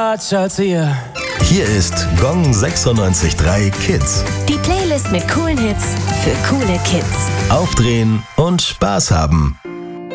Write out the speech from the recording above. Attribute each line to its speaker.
Speaker 1: Schatz hier.
Speaker 2: Hier ist Gong 96.3 Kids.
Speaker 3: Die Playlist mit coolen Hits für coole Kids.
Speaker 2: Aufdrehen und Spaß haben.